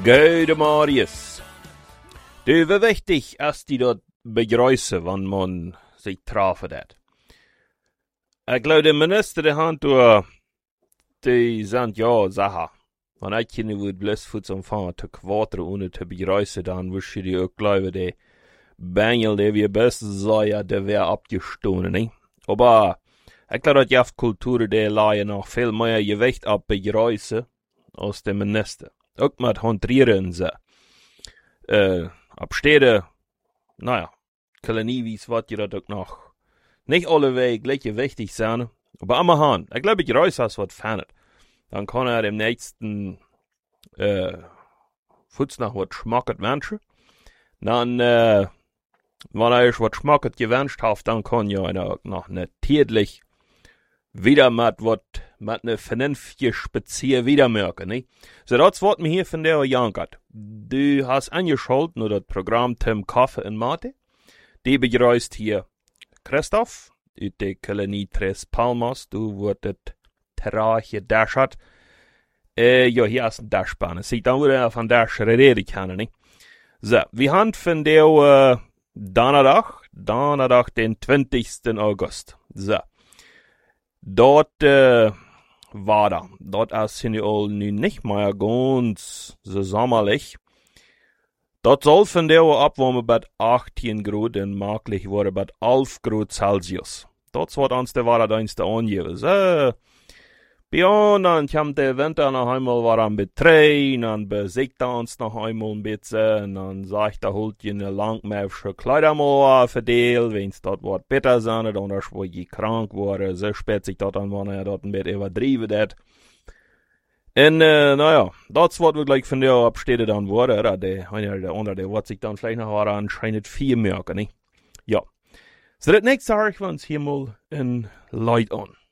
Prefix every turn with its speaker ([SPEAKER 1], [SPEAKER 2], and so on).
[SPEAKER 1] Gute Marius. Du, wie wichtig ist die dort begrüßen, wenn man sich treffen hat? Ich glaube, der Minister, der hat die sind ja Sachen. Wenn ich keine würde bloß für zum Fahren zu quatern, ohne zu begrüßen, dann wüsste ich auch glauben, der Bengel, der wir besten sei, der wäre abgestohlen, ne? Aber ich glaube, dass die Kultur der Laie noch viel mehr Gewicht ab begrüßen als der Minister. Auch mit Handrieren so. Ab Städte, naja, kann nie wies, was ihr da auch noch. Nicht alle Wege gleich wichtig sein, aber immer han. Ich glaube, ich reus das was fernet. Dann kann er dem nächsten, Futz nach was schmacket wünschen. Dann, wenn er euch was schmacket gewünscht hat, dann kann ja einer auch noch ne täglich wieder mit ne vernünftige Spezier wieder merken, ne? So, das wird mir hier von der Jankert. Du hast angeschaltet nur das Programm Tim Kaffee und Mate. Die begrüßt hier Christoph, ut der Kolonie Tres Palmas, du wurdet Terrache Dashert. Ja, hier ist ein Dashbahn. Sieht dann wieder von Dash reden können, ne? So, wir haben von der, Donnerstag, den 20. August. So. Dort, war da. Dort ist hier nu nicht mehr ganz so sommerlich. Dort soll von der Abwärme bei 18 Grad und möglich wurde bei 11 Grad Celsius. Dort wird uns der Waradienst angegeben. So. Ja, dann kommt der Winter noch einmal warm mit 3, dann besiegt er uns noch einmal ein bisschen, dann sagt er, holt ihr eine langmäfische Kleider mal verdelt, wenn's dort wird bitter sein, oder wo je krank wurde, so spät sich dort an, wenn er dort ein bisschen übertrieben hat. Und, naja, das wird wir gleich von der Abstädte dann wurde, oder? Der andere, der wird sich dann vielleicht noch anscheinend viel merken, ne? Ja. So, das nächste habe ich uns hier mal in Leid an.